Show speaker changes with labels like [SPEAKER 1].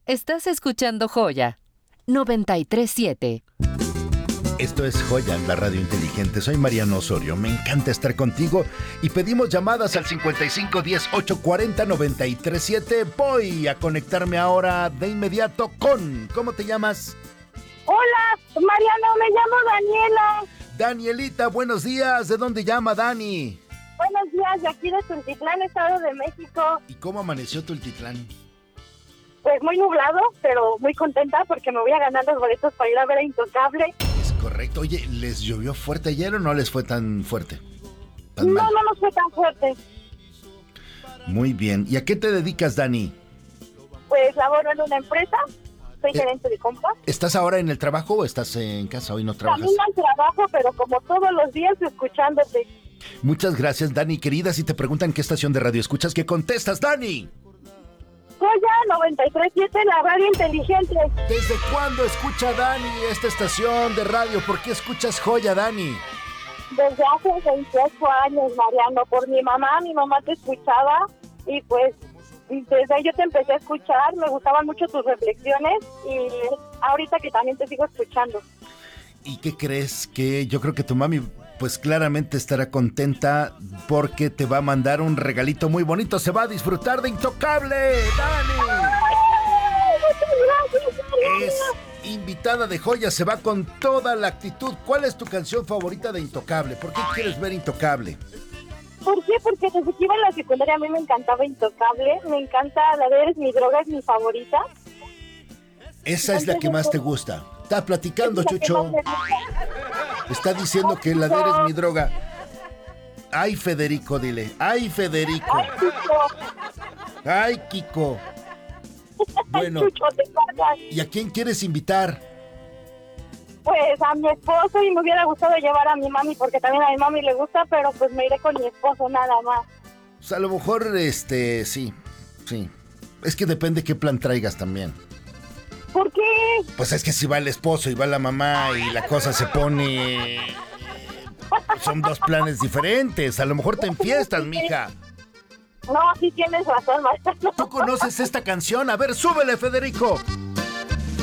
[SPEAKER 1] Estás escuchando Joya 93.7.
[SPEAKER 2] Esto es Joya, la radio inteligente. Soy Mariano Osorio. Me encanta estar contigo y pedimos llamadas al 55 10 840 937. Voy a conectarme ahora de inmediato con... ¿Cómo te llamas?
[SPEAKER 3] Hola, Mariano, me llamo Daniela.
[SPEAKER 2] Danielita, buenos días. ¿De dónde llama Dani?
[SPEAKER 3] Buenos días, de aquí de Tultitlán, Estado de México.
[SPEAKER 2] ¿Y cómo amaneció Tultitlán?
[SPEAKER 3] Pues muy nublado, pero muy contenta porque me voy a ganar los boletos para ir a ver a Intocable.
[SPEAKER 2] Es correcto. Oye, ¿les llovió fuerte ayer o no les fue tan fuerte?
[SPEAKER 3] No nos fue tan fuerte.
[SPEAKER 2] Muy bien. ¿Y a qué te dedicas, Dani?
[SPEAKER 3] Pues laboro en una empresa, soy gerente de compras.
[SPEAKER 2] ¿Estás ahora en el trabajo o estás en casa? Hoy no trabajas.
[SPEAKER 3] También al trabajo, pero como todos los días escuchándote.
[SPEAKER 2] Muchas gracias, Dani, querida. Si te preguntan qué estación de radio escuchas, ¿qué contestas, Dani?
[SPEAKER 3] Joya 93.7, la radio inteligente.
[SPEAKER 2] ¿Desde cuándo escucha Dani esta estación de radio? ¿Por qué escuchas Joya, Dani?
[SPEAKER 3] Desde hace 28 años, Mariano, por mi mamá te escuchaba y pues desde ahí yo te empecé a escuchar, me gustaban mucho tus reflexiones y ahorita que también te sigo escuchando.
[SPEAKER 2] ¿Y qué crees? Que yo creo que tu mami pues claramente estará contenta porque te va a mandar un regalito muy bonito. Se va a disfrutar de Intocable, Dani. Es invitada de Joya, se va con toda la actitud. ¿Cuál es tu canción favorita de Intocable? ¿Por qué quieres ver Intocable?
[SPEAKER 3] ¿Por qué? Porque desde que iba en la secundaria a mí me encantaba Intocable. Me encanta la de Eres mi droga, es mi favorita.
[SPEAKER 2] Esa es la que más te gusta. Está platicando, Chucho. Está diciendo que la de Eres mi droga. Ay, Federico, dile. Ay, Federico.
[SPEAKER 3] Ay, Chucho.
[SPEAKER 2] Ay, Kiko. Bueno,
[SPEAKER 3] Ay, Chucho, te cargas.
[SPEAKER 2] ¿y a quién quieres invitar?
[SPEAKER 3] Pues a mi esposo, y me hubiera gustado llevar a mi mami porque también a mi mami le gusta, pero pues me iré con mi esposo nada más.
[SPEAKER 2] Pues a lo mejor, sí. Es que depende qué plan traigas también.
[SPEAKER 3] ¿Por qué?
[SPEAKER 2] Pues es que si va el esposo y va la mamá y la cosa se pone... Son dos planes diferentes. A lo mejor te enfiestas, mija.
[SPEAKER 3] No, sí tienes razón, Mariano.
[SPEAKER 2] ¿Tú conoces esta canción? A ver, súbele, Federico.